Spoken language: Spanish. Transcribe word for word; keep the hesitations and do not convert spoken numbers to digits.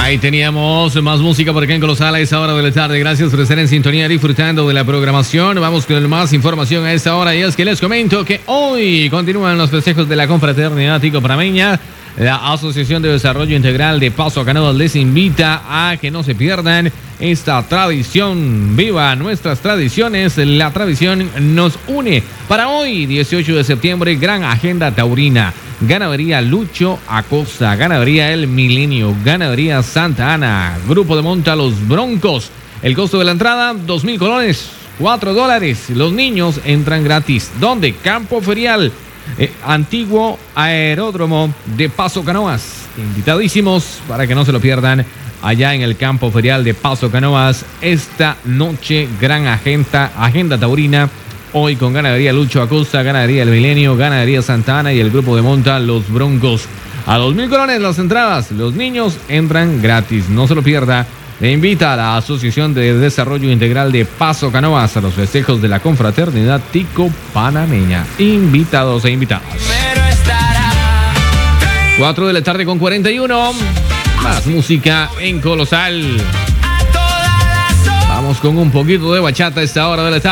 Ahí teníamos más música por acá en Colosal a esa hora de la tarde. Gracias por estar en sintonía disfrutando de la programación. Vamos con más información a esta hora y es que les comento que hoy continúan los festejos de la confraternidad tico-panameña. La Asociación de Desarrollo Integral de Paso a Canoas les invita a que no se pierdan esta tradición. Viva nuestras tradiciones, la tradición nos une. Para hoy, dieciocho de septiembre, gran agenda taurina. Ganadería Lucho Acosta, Ganadería El Milenio, Ganadería Santa Ana, Grupo de Monta Los Broncos. El costo de la entrada, dos mil colones, cuatro dólares. Los niños entran gratis. ¿Dónde? Campo Ferial. Eh, antiguo aeródromo de Paso Canoas. Invitadísimos para que no se lo pierdan allá en el campo ferial de Paso Canoas esta noche. Gran agenda, agenda taurina hoy con Ganadería Lucho Acosta, Ganadería El Milenio, Ganadería Santa Ana y el grupo de monta Los Broncos. A dos mil colones las entradas. Los niños entran gratis. No se lo pierda. Le invita a la Asociación de Desarrollo Integral de Paso Canoas a los festejos de la confraternidad tico-panameña. Invitados e invitadas. cuatro de la tarde con cuarenta y uno. Más música en Colosal. Vamos con un poquito de bachata a esta hora de la tarde.